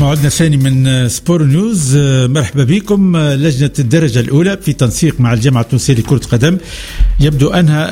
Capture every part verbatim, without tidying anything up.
موعدنا الثاني من سبور نيوز. مرحبا بكم. لجنة الدرجة الأولى في تنسيق مع الجامعة التونسية لكرة القدم يبدو أنها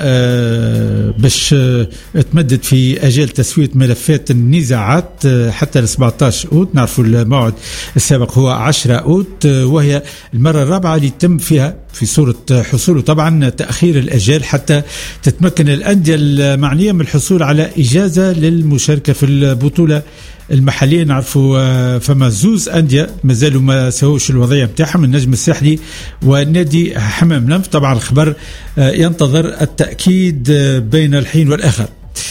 باش تمدد في أجال تسوية ملفات النزاعات حتى ل سبعة عشر أوت. نعرفوا الموعد السابق هو عشرة أوت، وهي المرة الرابعة اللي يتم فيها في صورة حصوله طبعا تأخير الأجال حتى تتمكن الأندية المعنية من الحصول على إجازة للمشاركة في البطولة المحلية. نعرفوا فما زوز أندية مازالوا ما سووش الوضعية متاعهم، النجم الساحلي ونادي حمام لنف. طبعا الخبر ينتظر التأكيد بين الحين والآخر.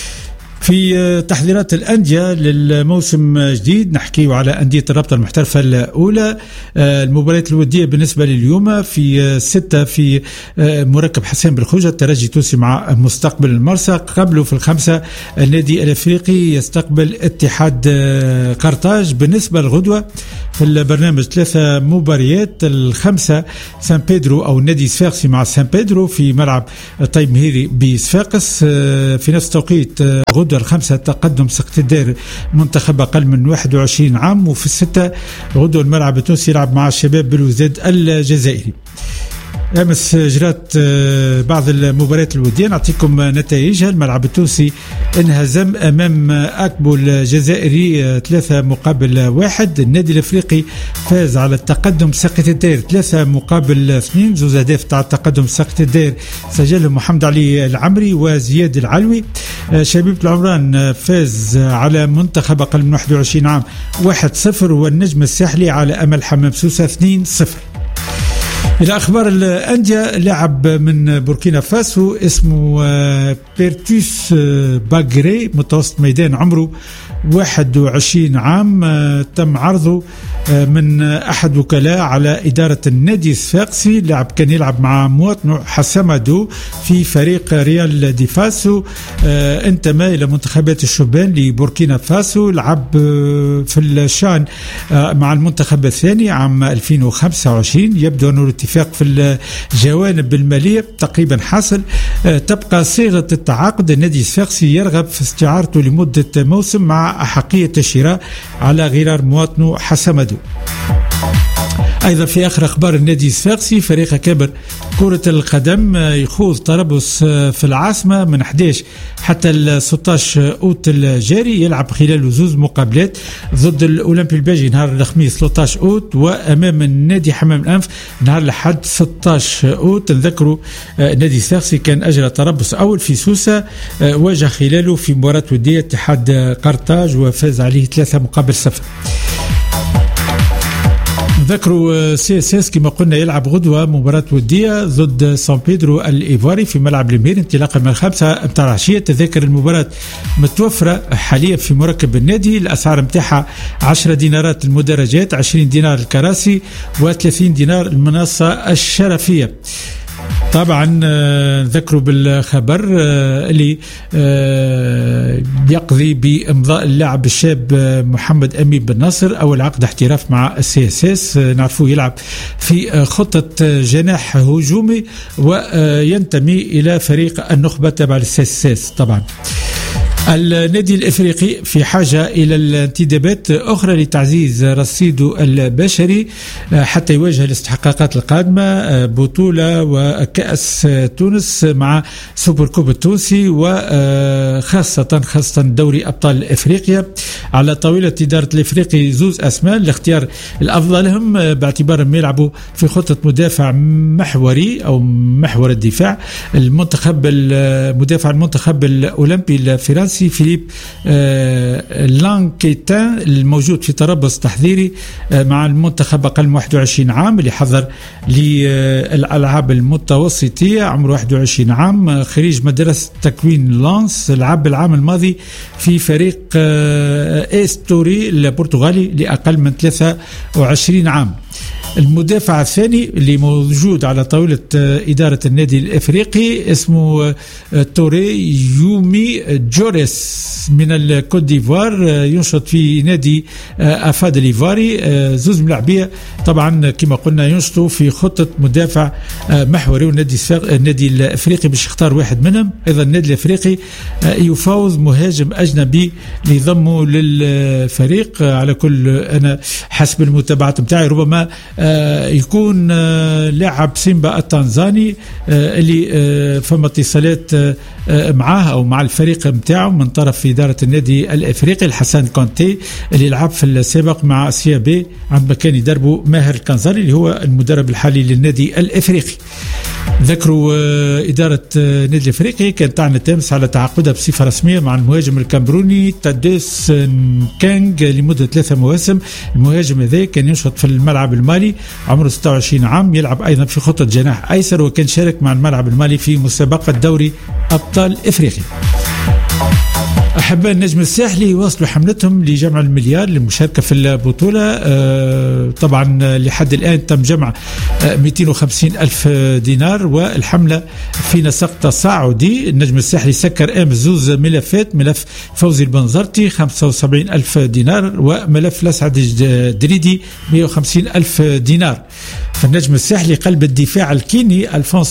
في تحضيرات الأندية للموسم الجديد نحكي على أندية الرابطة المحترفة الأولى. المباريات الودية بالنسبة لليوم في ستة في مركب حسين بالخوجة الترجي التونسي مع مستقبل المرسق. قبله في الخمسة النادي الأفريقي يستقبل اتحاد قرطاج. بالنسبة للغدوة في البرنامج ثلاثة مباريات. الخمسة سان بيدرو أو نادي صفاقسي مع سان بيدرو في ملعب طيب مهيري بصفاقس. في نفس التوقيت غدوة الخمسة تقدم سقط الدير منتخب أقل من واحد وعشرين عام. وفي الستة غدوة الملعب التونسي يلعب مع الشباب بلوزداد الجزائري. أمس جرات بعض المباريات الودية نعطيكم نتائجها. الملعب التونسي انهزم أمام أكبو الجزائري ثلاثة مقابل واحد. النادي الأفريقي فاز على التقدم سقط الدير ثلاثة مقابل اثنين. زوز أهداف تاع التقدم سقط الدير سجلهم محمد علي العمري وزياد العلوي. شبيبة العمران فاز على منتخب أقل من واحد وعشرين عام واحد صفر. والنجم الساحلي على أمل حمام سوسة اثنين صفر. إلى أخبار الأندية، لاعب من بوركينا فاسو اسمه بيرتوس باغري متوسط ميدان عمره واحد وعشرين عام تم عرضه من أحد وكلاء على إدارة النادي الصفاقسي. اللاعب كان يلعب مع مواطنه حسمدو في فريق ريال دي فاسو. انتمى إلى منتخبات الشبان لبوركينا فاسو. لعب في الشان مع المنتخب الثاني عام ألفين وخمسة وعشرين. يبدو أنه الاتفاق في الجوانب المالية تقريبا حاصل. تبقى صيغة التعاقد النادي الصفاقسي يرغب في استعارته لمدة موسم مع أحقية الشراء على غرار مواطنه حسمدو. أيضا في آخر أخبار النادي الصفاقسي، فريق كبر كرة القدم يخوض تربص في العاصمة من أحد عشر حتى ال ستة عشر أوت الجاري. يلعب خلال زوز مقابلات ضد الأولمبي الباجي نهار الخميس ثلاثة عشر أوت، وأمام النادي حمام الأنف نهار الأحد ستة عشر أوت. نذكروا النادي الصفاقسي كان أجرى تربص أول في سوسة، واجه خلاله في مباراة ودية اتحاد قرطاج وفاز عليه ثلاثة مقابل صفر. ذكروا سي اس اس كما قلنا يلعب غدوة مباراة ودية ضد سان بيدرو الإيفواري في ملعب المير انطلاقا من الخمسة متاع العشية. تذاكر المباراة متوفرة حاليا في مركب النادي. الأسعار متاعها عشرة دينارات المدرجات، عشرين دينار الكراسي، وثلاثين دينار المنصة الشرفية. طبعا ذكروا بالخبر اللي يقضي بإمضاء اللاعب الشاب محمد أمين بن ناصر أول عقد احتراف مع السي اس اس. نعرفوه يلعب في خطة جناح هجومي وينتمي إلى فريق النخبة تبع السي اس اس. طبعا النادي الافريقي في حاجه الى الانتدابات اخرى لتعزيز رصيده البشري حتى يواجه الاستحقاقات القادمه، بطوله وكاس تونس مع سوبر كوب التونسي وخاصه خاصه دوري ابطال افريقيا. على طاوله اداره الافريقي زوز اسماء الاختيار الافضل لهم باعتبارهم يلعبوا في خطه مدافع محوري او محور الدفاع. المنتخب المدافع المنتخب الاولمبي الفرنسي فيليب آه لانكيتان الموجود في تربص تحضيري آه مع المنتخب أقل من واحد وعشرين عام اللي حضر للألعاب المتوسطية. عمره واحد وعشرين عام، آه خريج مدرسة تكوين لانس. لعب العام الماضي في فريق آه إستوري البرتغالي لأقل من ثلاثة وعشرين عام. المدافع الثاني اللي موجود على طاولة إدارة النادي الإفريقي اسمه توري يومي جوريس من الكوت ديفوار، ينشط في نادي أفاد الإيفاري. زوز ملاعبية طبعا كما قلنا ينشطوا في خطة مدافع محوري، والنادي النادي الإفريقي باش يختار واحد منهم. أيضا النادي الإفريقي يفاوض مهاجم أجنبي ليضمه للفريق. على كل أنا حسب المتابعة متاعي ربما يكون لاعب سيمبا التنزاني اللي فما اتصالات معاه أو مع الفريق متاعه من طرف إدارة النادي الإفريقي، الحسن كونتي اللي لعب في السابق مع سيابي عندما كان يدربه ماهر الكنزاري اللي هو المدرب الحالي للنادي الإفريقي. ذكروا إدارة النادي الإفريقي كانت تعلنت أمس على تعاقدها بصفة رسمية مع المهاجم الكاميروني تاديس كانج لمدة ثلاثة مواسم. المهاجم هذا كان ينشط في الملعب المالي، عمره ستة وعشرين عام، يلعب أيضا في خطة جناح أيسر، وكان شارك مع الملعب المالي في مسابقة دوري أبطال إفريقيا. أحباء النجم الساحلي يواصلوا حملتهم لجمع المليار للمشاركة في البطولة. آه طبعا لحد الآن تم جمع آه مئتين وخمسين ألف دينار، والحملة في نسق تصاعدي. النجم الساحلي سكر أمس زوز ملفات، ملف فوزي البنزرتي خمسة وسبعين ألف دينار، وملف الأسعد الدريدي مئة وخمسين ألف دينار. فالنجم الساحلي قلب الدفاع الكيني ألفونس